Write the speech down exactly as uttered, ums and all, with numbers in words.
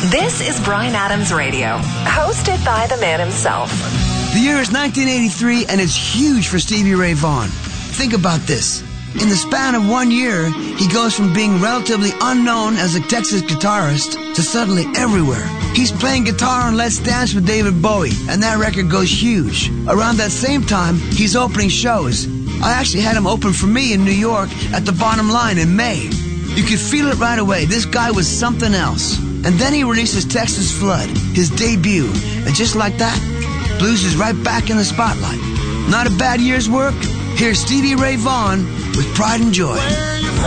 This is Bryan Adams Radio, hosted by the man himself. The year is nineteen eighty-three, and it's huge for Stevie Ray Vaughan. Think about this. In the span of one year, he goes from being relatively unknown as a Texas guitarist to suddenly everywhere. He's playing guitar on Let's Dance with David Bowie, and that record goes huge. Around that same time, he's opening shows. I actually had him open for me in New York at the Bottom Line in May. You could feel it right away. This guy was something else. And then he releases Texas Flood, his debut. And just like that, blues is right back in the spotlight. Not a bad year's work? Here's Stevie Ray Vaughan with Pride and Joy.